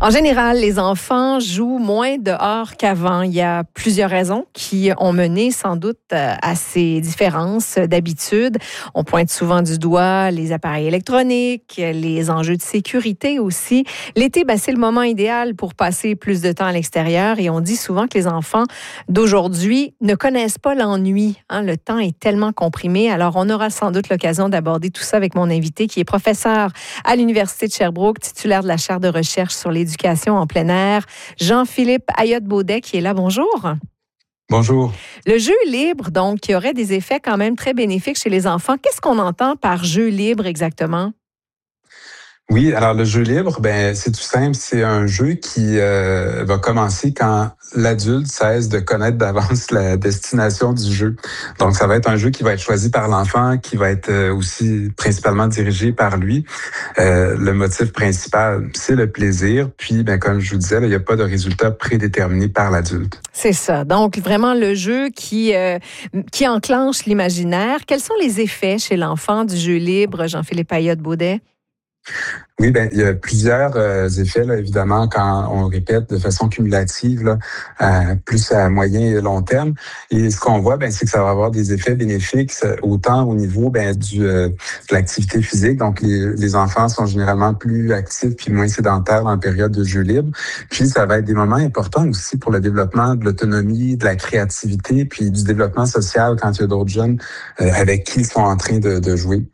En général, les enfants jouent moins dehors qu'avant. Il y a plusieurs raisons qui ont mené sans doute à ces différences d'habitude. On pointe souvent du doigt les appareils électroniques, les enjeux de sécurité aussi. L'été, c'est le moment idéal pour passer plus de temps à l'extérieur et on dit souvent que les enfants d'aujourd'hui ne connaissent pas l'ennui. Le temps est tellement comprimé. Alors, on aura sans doute l'occasion d'aborder tout ça avec mon invité qui est professeur à l'Université de Sherbrooke, titulaire de la chaire de recherche sur l'éducation en plein air, Jean-Philippe Ayotte-Beaudet qui est là. Bonjour. Bonjour. Le jeu libre, donc, qui aurait des effets quand même très bénéfiques chez les enfants. Qu'est-ce qu'on entend par jeu libre exactement? Oui, alors le jeu libre, c'est tout simple. C'est un jeu qui va commencer quand l'adulte cesse de connaître d'avance la destination du jeu. Donc, ça va être un jeu qui va être choisi par l'enfant, qui va être aussi principalement dirigé par lui. Le motif principal, c'est le plaisir. Puis, comme je vous disais, il n'y a pas de résultat prédéterminé par l'adulte. C'est ça. Donc, vraiment le jeu qui enclenche l'imaginaire. Quels sont les effets chez l'enfant du jeu libre, Jean-Philippe Ayotte-Beaudet? Oui, il y a plusieurs effets, là, évidemment, quand on répète de façon cumulative, là, plus à moyen et long terme. Et ce qu'on voit, c'est que ça va avoir des effets bénéfiques autant au niveau de l'activité physique. Donc, les enfants sont généralement plus actifs puis moins sédentaires en période de jeu libre. Puis, ça va être des moments importants aussi pour le développement de l'autonomie, de la créativité, puis du développement social quand il y a d'autres jeunes avec qui ils sont en train de jouer.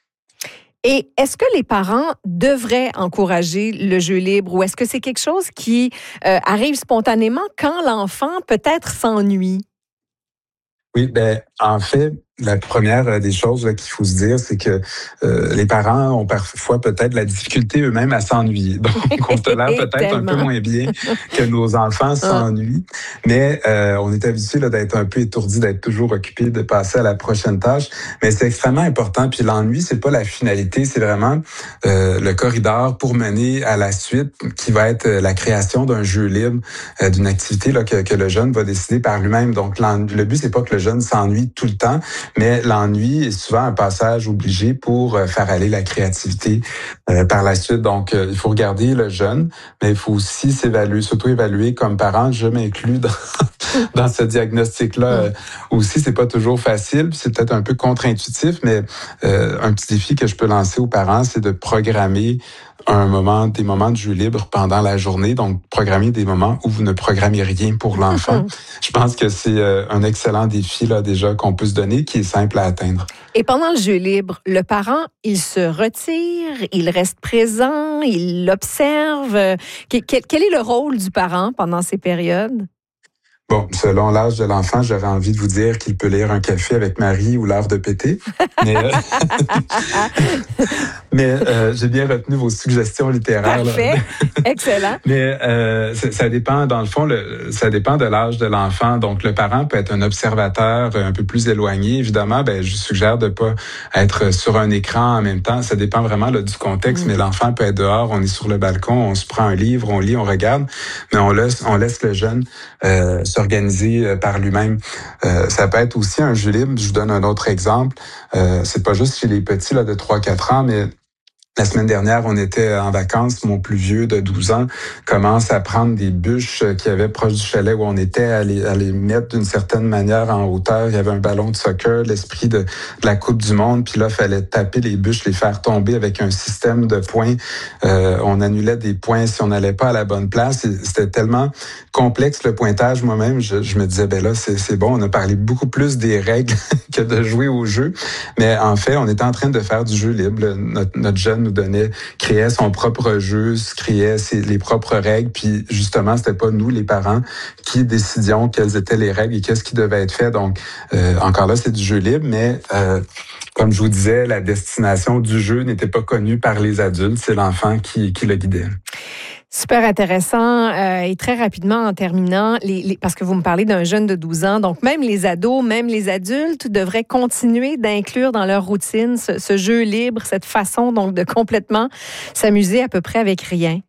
Et est-ce que les parents devraient encourager le jeu libre ou est-ce que c'est quelque chose qui arrive spontanément quand l'enfant peut-être s'ennuie? Oui, en fait, la première des choses qu'il faut se dire, c'est que les parents ont parfois peut-être la difficulté eux-mêmes à s'ennuyer. Donc, on tolère peut-être un peu moins bien que nos enfants s'ennuient. Mais on est habitué d'être un peu étourdi, d'être toujours occupé, de passer à la prochaine tâche. Mais c'est extrêmement important. Puis l'ennui, c'est pas la finalité, c'est vraiment le corridor pour mener à la suite, qui va être la création d'un jeu libre, d'une activité que le jeune va décider par lui-même. Donc, le but, c'est pas que le jeune s'ennuie tout le temps, mais l'ennui est souvent un passage obligé pour faire aller la créativité par la suite. Donc, il faut regarder le jeune, mais il faut aussi s'auto-évaluer comme parent. Je m'inclus dans ce diagnostic-là aussi. C'est pas toujours facile, c'est peut-être un peu contre-intuitif, mais un petit défi que je peux lancer aux parents, c'est de programmer des moments de jeu libre pendant la journée. Donc, programmer des moments où vous ne programmez rien pour l'enfant. Je pense que c'est un excellent défi là déjà qu'on peut se donner, qui est simple à atteindre. Et pendant le jeu libre, le parent, il se retire, il reste présent, il observe. Quel est le rôle du parent pendant ces périodes? Bon, selon l'âge de l'enfant, j'aurais envie de vous dire qu'il peut lire un café avec Marie ou l'art de péter. Mais j'ai bien retenu vos suggestions littéraires. Parfait. Excellent. Mais ça dépend, dans le fond, ça dépend de l'âge de l'enfant. Donc, le parent peut être un observateur un peu plus éloigné. Évidemment, je suggère de pas être sur un écran en même temps. Ça dépend vraiment du contexte, mais l'enfant peut être dehors, on est sur le balcon, on se prend un livre, on lit, on regarde, mais on laisse le jeune s'organiser par lui-même. Ça peut être aussi un jeu libre. Je vous donne un autre exemple. C'est pas juste chez les petits de 3-4 ans, mais la semaine dernière, on était en vacances. Mon plus vieux de 12 ans commence à prendre des bûches qu'il y avait proche du chalet où on était, à les mettre d'une certaine manière en hauteur. Il y avait un ballon de soccer, l'esprit de la Coupe du Monde. Puis là, il fallait taper les bûches, les faire tomber avec un système de points. On annulait des points si on n'allait pas à la bonne place. C'était tellement complexe le pointage. Moi-même, je me disais, là, c'est bon. On a parlé beaucoup plus des règles que de jouer au jeu. Mais en fait, on était en train de faire du jeu libre. Notre jeune créait son propre jeu, créait les propres règles, puis justement, c'était pas nous, les parents, qui décidions quelles étaient les règles et qu'est-ce qui devait être fait. Donc, encore là, c'est du jeu libre, mais comme je vous disais, la destination du jeu n'était pas connue par les adultes, c'est l'enfant qui le guidait. Super intéressant. Et très rapidement, en terminant, parce que vous me parlez d'un jeune de 12 ans, donc même les ados, même les adultes devraient continuer d'inclure dans leur routine ce jeu libre, cette façon donc de complètement s'amuser à peu près avec rien.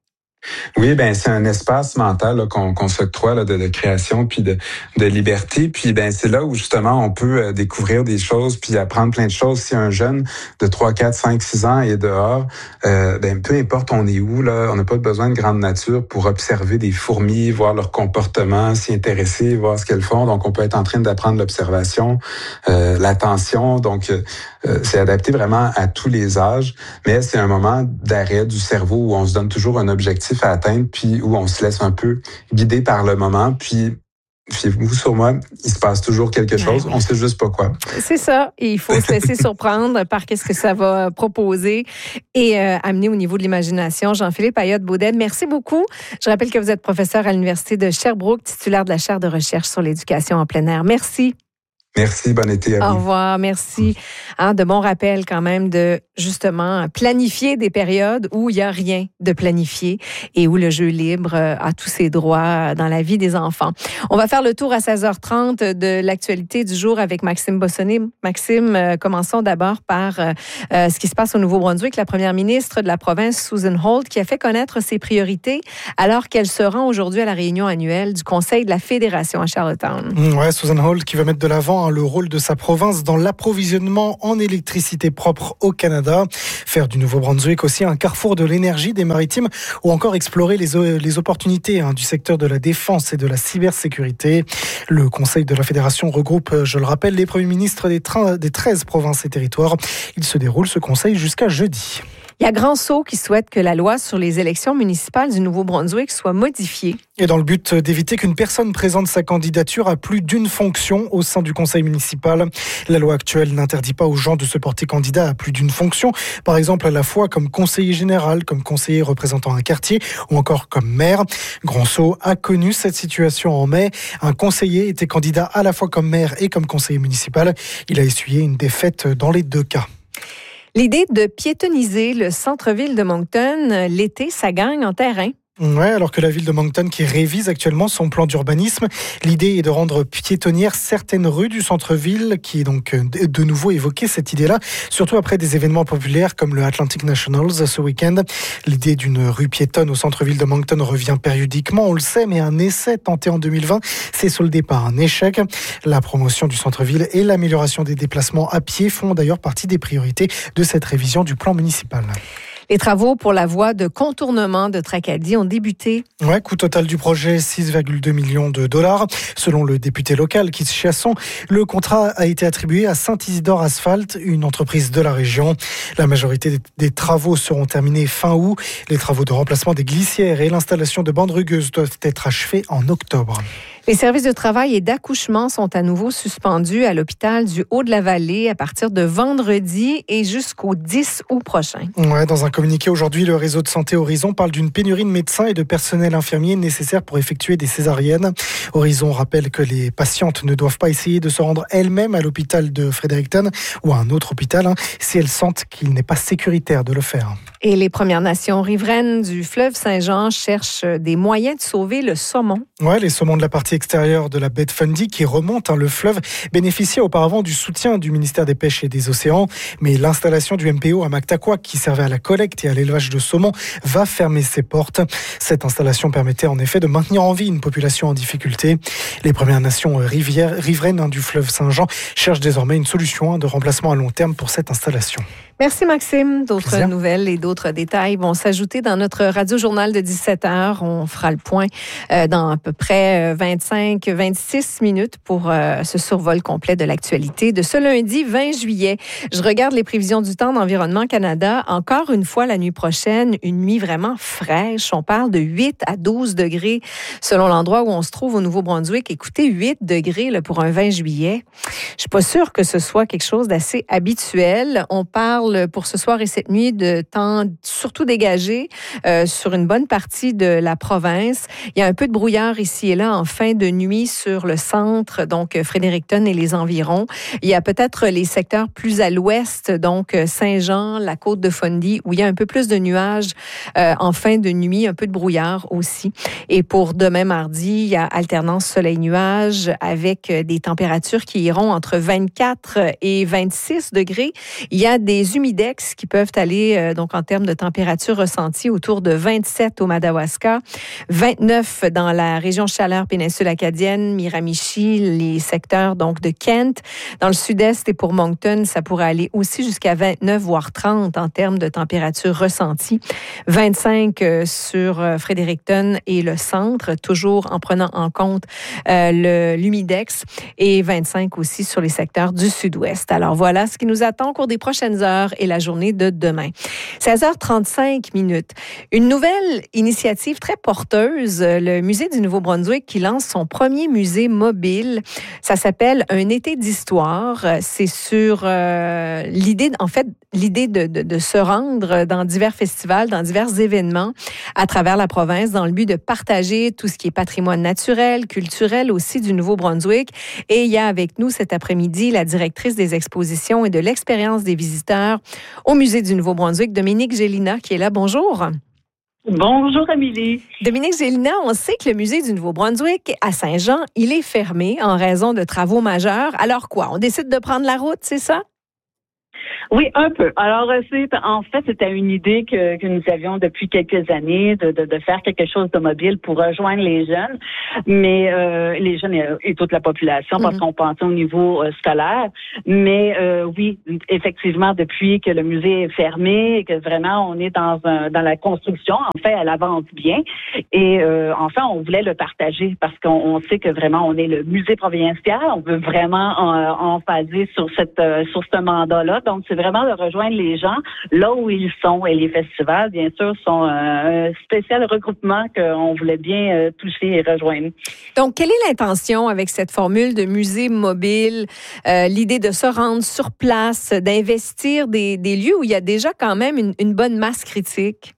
Oui, ben c'est un espace mental là, qu'on s'octroie là, de création puis de liberté. Puis ben c'est là où justement on peut découvrir des choses puis apprendre plein de choses. Si un jeune de 3, 4, 5, 6 ans est dehors, ben peu importe on est où, là, on n'a pas besoin de grande nature pour observer des fourmis, voir leur comportement, s'y intéresser, voir ce qu'elles font. Donc on peut être en train d'apprendre l'observation, l'attention. Donc c'est adapté vraiment à tous les âges, mais c'est un moment d'arrêt du cerveau où on se donne toujours un objectif à atteindre, puis où on se laisse un peu guider par le moment, puis fiez-vous sur moi, il se passe toujours quelque chose, on sait juste pas quoi. C'est ça, et il faut se laisser surprendre par qu'est-ce que ça va proposer et amener au niveau de l'imagination. Jean-Philippe Ayotte-Beaudet, merci beaucoup. Je rappelle que vous êtes professeur à l'Université de Sherbrooke, titulaire de la chaire de recherche sur l'éducation en plein air. Merci. Merci, bon été à vous. Au revoir, merci. De bons rappels quand même de, justement, planifier des périodes où il n'y a rien de planifié et où le jeu libre a tous ses droits dans la vie des enfants. On va faire le tour à 16h30 de l'actualité du jour avec Maxime Bossonné. Maxime, commençons d'abord par ce qui se passe au Nouveau-Brunswick. La première ministre de la province, Susan Holt, qui a fait connaître ses priorités alors qu'elle se rend aujourd'hui à la réunion annuelle du Conseil de la Fédération à Charlottetown. Ouais, Susan Holt qui va mettre de l'avant le rôle de sa province dans l'approvisionnement en électricité propre au Canada, faire du Nouveau-Brunswick aussi un carrefour de l'énergie, des maritimes, ou encore explorer les opportunités du secteur de la défense et de la cybersécurité. Le Conseil de la Fédération regroupe, je le rappelle, les premiers ministres des 13 provinces et territoires. Il se déroule ce conseil jusqu'à jeudi. Il y a Grand-Sault qui souhaite que la loi sur les élections municipales du Nouveau-Brunswick soit modifiée. Et dans le but d'éviter qu'une personne présente sa candidature à plus d'une fonction au sein du conseil municipal. La loi actuelle n'interdit pas aux gens de se porter candidat à plus d'une fonction, par exemple à la fois comme conseiller général, comme conseiller représentant un quartier ou encore comme maire. Grand-Sault a connu cette situation en mai. Un conseiller était candidat à la fois comme maire et comme conseiller municipal. Il a essuyé une défaite dans les deux cas. L'idée de piétonniser le centre-ville de Moncton, l'été, ça gagne en terrain. Ouais, alors que la ville de Moncton qui révise actuellement son plan d'urbanisme, l'idée est de rendre piétonnières certaines rues du centre-ville, qui est donc de nouveau évoqué cette idée-là, surtout après des événements populaires comme le Atlantic Nationals ce week-end. L'idée d'une rue piétonne au centre-ville de Moncton revient périodiquement, on le sait, mais un essai tenté en 2020 s'est soldé par un échec. La promotion du centre-ville et l'amélioration des déplacements à pied font d'ailleurs partie des priorités de cette révision du plan municipal. Les travaux pour la voie de contournement de Tracadie ont débuté. Ouais, coût total du projet, 6,2 millions de dollars. Selon le député local, Keith Chiasson, le contrat a été attribué à Saint-Isidore Asphalt, une entreprise de la région. La majorité des travaux seront terminés fin août. Les travaux de remplacement des glissières et l'installation de bandes rugueuses doivent être achevés en octobre. Les services de travail et d'accouchement sont à nouveau suspendus à l'hôpital du Haut-de-la-Vallée à partir de vendredi et jusqu'au 10 août prochain. Ouais, dans un communiqué aujourd'hui, le réseau de santé Horizon parle d'une pénurie de médecins et de personnel infirmier nécessaire pour effectuer des césariennes. Horizon rappelle que les patientes ne doivent pas essayer de se rendre elles-mêmes à l'hôpital de Fredericton ou à un autre hôpital si elles sentent qu'il n'est pas sécuritaire de le faire. Et les Premières Nations riveraines du fleuve Saint-Jean cherchent des moyens de sauver le saumon. Ouais, les saumons de la partie extérieure de la baie de Fundy qui remonte le fleuve bénéficiait auparavant du soutien du ministère des Pêches et des Océans, mais l'installation du MPO à Mactaquac qui servait à la collecte et à l'élevage de saumon va fermer ses portes. Cette installation permettait en effet de maintenir en vie une population en difficulté. Les Premières Nations riveraines du fleuve Saint-Jean cherchent désormais une solution de remplacement à long terme pour cette installation. Merci Maxime. D'autres nouvelles et d'autres détails vont s'ajouter dans notre radio-journal de 17h. On fera le point dans à peu près 25-26 minutes pour ce survol complet de l'actualité de ce lundi 20 juillet. Je regarde les prévisions du temps d'Environnement Canada. Encore une fois, la nuit prochaine, une nuit vraiment fraîche. On parle de 8 à 12 degrés selon l'endroit où on se trouve au Nouveau-Brunswick. Écoutez, 8 degrés là, pour un 20 juillet. Je suis pas sûre que ce soit quelque chose d'assez habituel. On parle pour ce soir et cette nuit de temps surtout dégagé sur une bonne partie de la province. Il y a un peu de brouillard ici et là en fin de nuit sur le centre, donc Fredericton et les environs. Il y a peut-être les secteurs plus à l'ouest, donc Saint-Jean, la côte de Fundy, où il y a un peu plus de nuages en fin de nuit, un peu de brouillard aussi. Et pour demain mardi, il y a alternance soleil-nuage avec des températures qui iront entre 24 et 26 degrés. Il y a des humidex qui peuvent aller, donc en termes de température ressentie, autour de 27 au Madawaska, 29 dans la région chaleur péninsule acadienne, Miramichi, les secteurs donc de Kent. Dans le sud-est et pour Moncton, ça pourrait aller aussi jusqu'à 29 voire 30 en termes de température ressentie. 25 sur Fredericton et le centre, toujours en prenant en compte l'humidex, et 25 aussi sur les secteurs du sud-ouest. Alors voilà ce qui nous attend au cours des prochaines heures et la journée de demain. 16h35 minutes. Une nouvelle initiative très porteuse, le Musée du Nouveau-Brunswick qui lance son premier musée mobile. Ça s'appelle Un été d'histoire. C'est sur l'idée de se rendre dans divers festivals, dans divers événements à travers la province dans le but de partager tout ce qui est patrimoine naturel, culturel aussi du Nouveau-Brunswick. Et il y a avec nous cet après-midi la directrice des expositions et de l'expérience des visiteurs au Musée du Nouveau-Brunswick, Dominique Gélina, qui est là. Bonjour. Bonjour, Amélie. Dominique Gélina, on sait que le Musée du Nouveau-Brunswick à Saint-Jean, il est fermé en raison de travaux majeurs. Alors quoi? On décide de prendre la route, c'est ça? Oui, un peu. Alors, c'était une idée que nous avions depuis quelques années de faire quelque chose de mobile pour rejoindre les jeunes, mais les jeunes et toute la population, parce qu'on pensait au niveau scolaire. Mais oui, effectivement, depuis que le musée est fermé et que vraiment on est dans la construction, en fait, elle avance bien. Et enfin, on voulait le partager parce qu'on sait que vraiment on est le musée provincial. On veut vraiment en phaser sur ce mandat-là. Donc, c'est vraiment de rejoindre les gens là où ils sont. Et les festivals, bien sûr, sont un spécial regroupement qu'on voulait bien toucher et rejoindre. Donc, quelle est l'intention avec cette formule de musée mobile? L'idée de se rendre sur place, d'investir des lieux où il y a déjà quand même une bonne masse critique?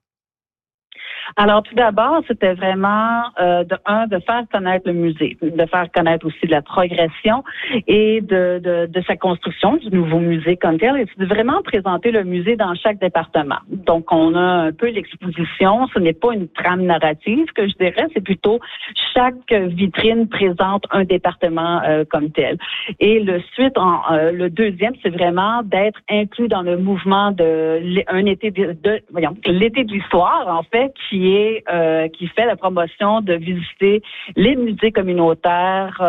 Alors, tout d'abord, c'était vraiment de faire connaître le musée, de faire connaître aussi de la progression et de sa construction du nouveau musée comme tel, et de vraiment présenter le musée dans chaque département. Donc, on a un peu l'exposition. Ce n'est pas une trame narrative que je dirais, c'est plutôt chaque vitrine présente un département comme tel. Et le deuxième, c'est vraiment d'être inclus dans le mouvement l'été de l'histoire, en fait, qui fait la promotion de visiter les musées communautaires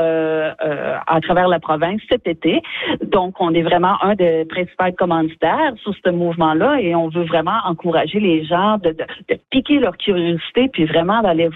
à travers la province cet été. Donc, on est vraiment un des principaux commanditaires sur ce mouvement-là et on veut vraiment encourager les gens de piquer leur curiosité puis vraiment d'aller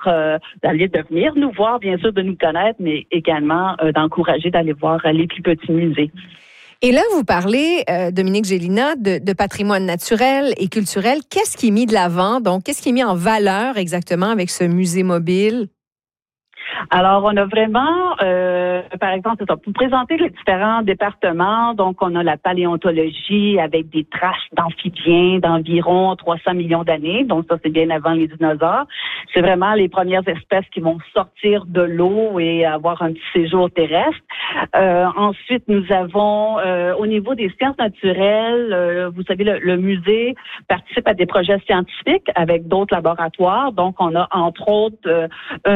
de venir nous voir, bien sûr, de nous connaître, mais également d'encourager d'aller voir les plus petits musées. Et là, vous parlez, Dominique Gélina, de patrimoine naturel et culturel. Qu'est-ce qui est mis de l'avant? Donc, qu'est-ce qui est mis en valeur exactement avec ce musée mobile? Alors, on a vraiment, par exemple, pour présenter les différents départements, donc on a la paléontologie avec des traces d'amphibiens d'environ 300 millions d'années, donc ça c'est bien avant les dinosaures. C'est vraiment les premières espèces qui vont sortir de l'eau et avoir un petit séjour terrestre. Ensuite, nous avons, au niveau des sciences naturelles, vous savez, le musée participe à des projets scientifiques avec d'autres laboratoires, donc on a entre autres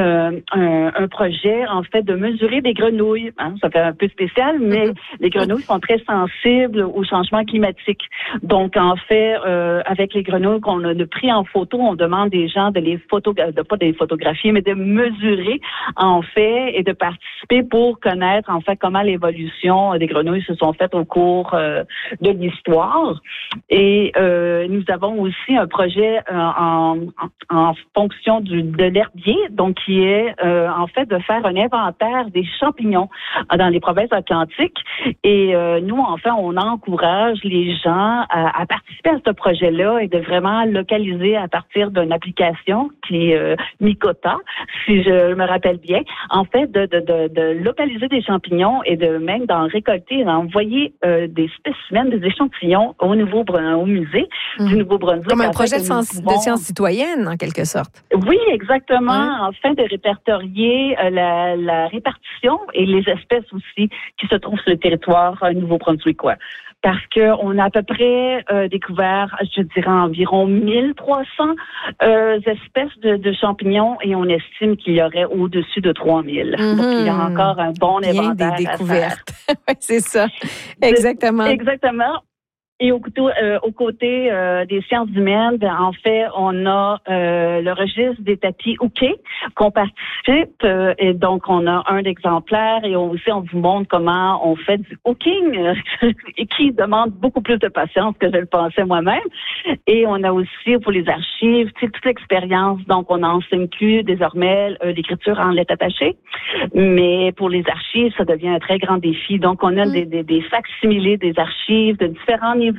un projet, en fait, de mesurer des grenouilles. Ça fait un peu spécial, mais les grenouilles sont très sensibles au changement climatique. Donc, en fait, avec les grenouilles qu'on a pris en photo, on demande des gens pas de les photographier, mais de mesurer, en fait, et de participer pour connaître, en fait, comment l'évolution des grenouilles se sont faites au cours de l'histoire. Et nous avons aussi un projet en fonction de l'herbier, donc qui est en fait de faire un inventaire des champignons dans les provinces atlantiques. Et nous, en fait, on encourage les gens à participer à ce projet-là et de vraiment localiser à partir d'une application qui est Mycota, si je me rappelle bien, en fait, de localiser des champignons et de même d'en récolter et d'envoyer des spécimens, des échantillons au musée du Nouveau-Brunswick. Comme un projet de science citoyenne, en quelque sorte. Oui, exactement, afin de répertorier la répartition et les espèces aussi qui se trouvent sur le territoire nouveau-brunswickois. Parce qu'on a à peu près découvert, je dirais, environ 1300 espèces de champignons et on estime qu'il y aurait au-dessus de 3000. Donc, il y a encore un bon inventaire. Bien des découvertes. Oui, c'est ça. Exactement. Exactement. Et aux côtés des sciences humaines, en fait, on a le registre des tapis hookés qu'on participe. Et donc, on a un exemplaire et on vous montre comment on fait du hooking, qui demande beaucoup plus de patience que je le pensais moi-même. Et on a aussi, pour les archives, toute l'expérience. Donc, on n'enseigne plus désormais l'écriture en lettres attachées. Mais pour les archives, ça devient un très grand défi. Donc, on a des facsimilés des archives de différents niveaux,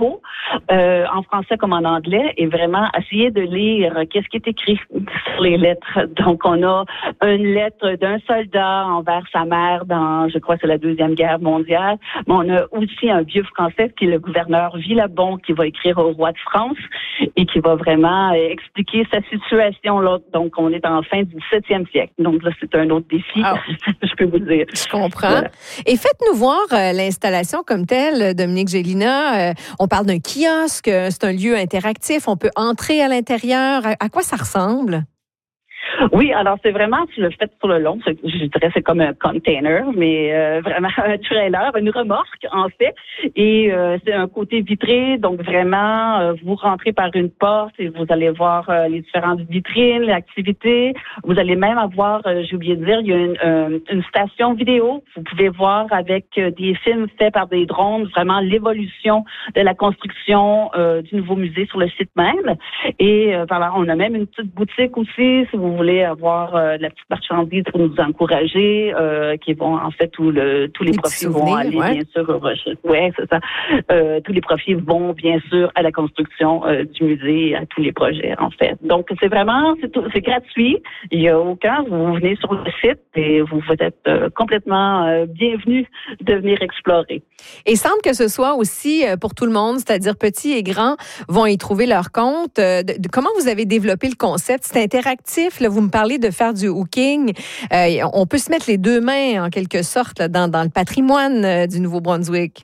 en français comme en anglais, et vraiment essayer de lire qu'est-ce qui est écrit sur les lettres. Donc, on a une lettre d'un soldat envers sa mère dans, je crois que c'est la Deuxième Guerre mondiale, mais on a aussi un vieux français qui est le gouverneur Villabon qui va écrire au roi de France et qui va vraiment expliquer sa situation là. Donc, on est en fin du 17e siècle. Donc, là, c'est un autre défi, je peux vous dire. Je comprends. Voilà. Et faites-nous voir l'installation comme telle, Dominique Gélina. On parle d'un kiosque, c'est un lieu interactif, on peut entrer à l'intérieur. À quoi ça ressemble? Oui, alors c'est vraiment le fait sur le long, je dirais c'est comme un container, mais vraiment un trailer, une remorque en fait, et c'est un côté vitré, donc vraiment vous rentrez par une porte et vous allez voir les différentes vitrines, l'activité. Vous allez même avoir, j'ai oublié de dire, il y a une station vidéo. Vous pouvez voir avec des films faits par des drones vraiment l'évolution de la construction du nouveau musée sur le site même. Et voilà, on a même une petite boutique aussi, si vous voulez avoir de la petite marchandise pour nous encourager, qui vont en fait tous les profits vont aller bien sûr au registre. Ouais, c'est ça. Tous les profits vont bien sûr à la construction du musée, à tous les projets en fait. Donc c'est vraiment c'est gratuit. Il y a aucun. Vous venez sur le site et vous êtes complètement bienvenus de venir explorer. Et il semble que ce soit aussi pour tout le monde, c'est-à-dire petits et grands vont y trouver leur compte. Comment vous avez développé le concept? C'est interactif. Là, vous me parlez de faire du hooking. On peut se mettre les deux mains, en quelque sorte, là, dans le patrimoine du Nouveau-Brunswick.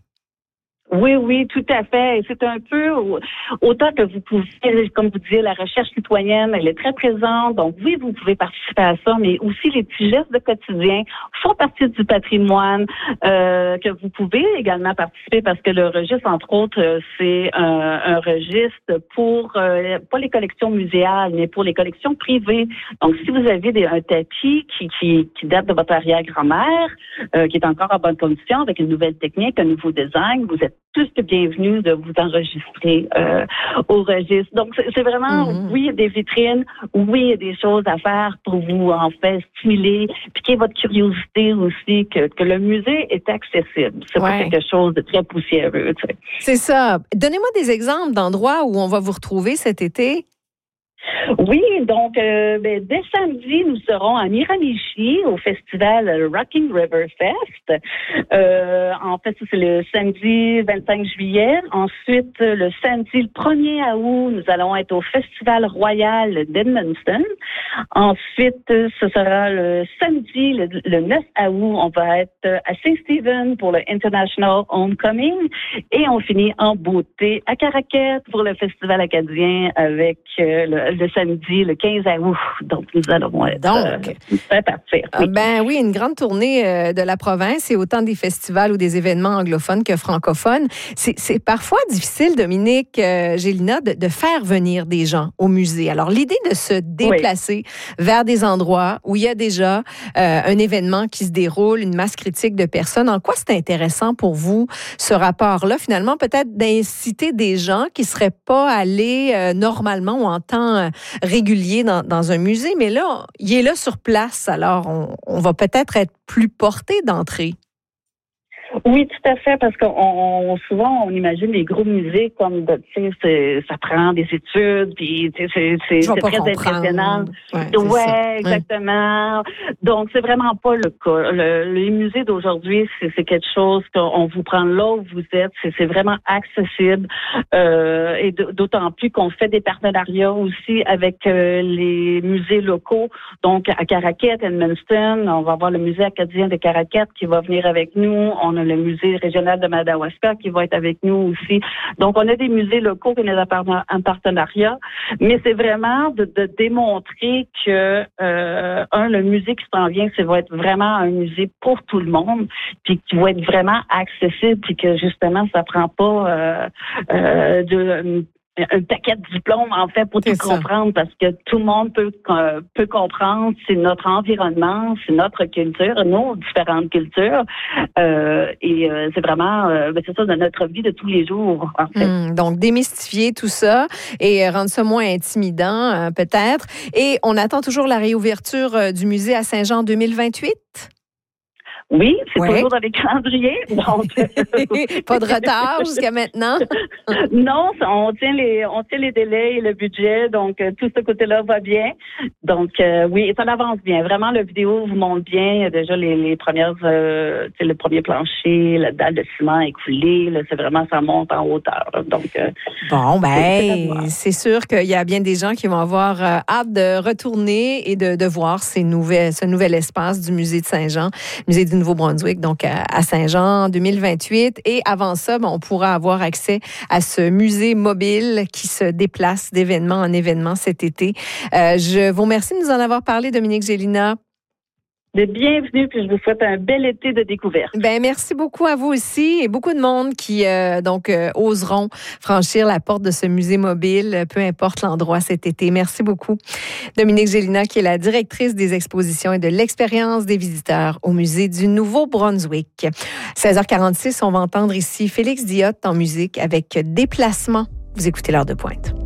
Oui, tout à fait. C'est un peu autant que vous pouvez, comme vous disiez, la recherche citoyenne, elle est très présente. Donc oui, vous pouvez participer à ça, mais aussi les petits gestes de quotidien font partie du patrimoine que vous pouvez également participer parce que le registre, entre autres, c'est un registre pour pas les collections muséales, mais pour les collections privées. Donc si vous avez un tapis qui date de votre arrière-grand-mère, qui est encore en bonne condition avec une nouvelle technique, un nouveau design, vous êtes plus que bienvenue de vous enregistrer au registre. Donc, c'est vraiment, oui, il y a des vitrines, oui, il y a des choses à faire pour vous, en fait, stimuler, piquer votre curiosité aussi, que le musée est accessible. C'est pas quelque chose de très poussiéreux, tu sais. C'est ça. Donnez-moi des exemples d'endroits où on va vous retrouver cet été. Oui, donc dès samedi, nous serons à Miramichi au festival Rocking River Fest. En fait, c'est le samedi 25 juillet. Ensuite, le samedi le 1er août, nous allons être au Festival Royal d'Edmundston. Ensuite, ce sera le samedi, le 9 août, on va être à Saint-Stephen pour le International Homecoming. Et on finit en beauté à Caraquet pour le Festival acadien avec le samedi, le 15 août. Donc, nous allons être partir. Oui. Oui, une grande tournée de la province et autant des festivals ou des événements anglophones que francophones. C'est parfois difficile, Dominique Gélina, de faire venir des gens au musée. Alors, l'idée de se déplacer vers des endroits où il y a déjà un événement qui se déroule, une masse critique de personnes, en quoi c'est intéressant pour vous, ce rapport-là, finalement, peut-être d'inciter des gens qui ne seraient pas allés normalement ou en temps régulier dans un musée, mais là, il est là sur place, alors on va peut-être être plus porté d'entrée. Oui, tout à fait, parce souvent on imagine les gros musées comme, tu sais, ça prend des études, puis c'est très impressionnant. Ouais, exactement. Donc c'est vraiment pas le cas. Les musées d'aujourd'hui, c'est quelque chose qu'on vous prend là où vous êtes. C'est vraiment accessible, et d'autant plus qu'on fait des partenariats aussi avec les musées locaux. Donc à Caraquet, Edmundston, on va avoir le musée acadien de Caraquet qui va venir avec nous. On a le le musée régional de Madawaska qui va être avec nous aussi. Donc, on a des musées locaux qui sont en partenariat, mais c'est vraiment de démontrer que, le musée qui s'en vient, ça va être vraiment un musée pour tout le monde, puis qui va être vraiment accessible, puis que justement, ça prend pas un paquet de diplômes, en fait, pour tout comprendre, parce que tout le monde peut comprendre. C'est notre environnement, c'est notre culture, nos différentes cultures. Et c'est vraiment, c'est ça, de notre vie de tous les jours, en fait. Donc, démystifier tout ça et rendre ça moins intimidant, peut-être. Et on attend toujours la réouverture du musée à Saint-Jean 2028? Oui, c'est toujours avec calendrier. Donc, pas de retard jusqu'à maintenant. Non, on tient les délais et le budget, donc tout ce côté-là va bien. Donc oui, ça avance bien. Vraiment, la vidéo vous montre bien. Il y a déjà les premières, le premier plancher, la dalle de ciment écoulée. Là, c'est vraiment, ça monte en hauteur. Donc bon, c'est sûr qu'il y a bien des gens qui vont avoir hâte de retourner et de voir ce nouvel espace du musée de Saint-Jean, musée du Nouveau-Brunswick, donc à Saint-Jean en 2028. Et avant ça, on pourra avoir accès à ce musée mobile qui se déplace d'événement en événement cet été. Je vous remercie de nous en avoir parlé, Dominique Gélina. Bienvenue, puis je vous souhaite un bel été de découverte. Merci beaucoup à vous aussi et beaucoup de monde qui oseront franchir la porte de ce musée mobile, peu importe l'endroit cet été. Merci beaucoup. Dominique Gélina, qui est la directrice des expositions et de l'expérience des visiteurs au musée du Nouveau-Brunswick. 16h46, on va entendre ici Félix Diot en musique avec Déplacement. Vous écoutez l'heure de pointe.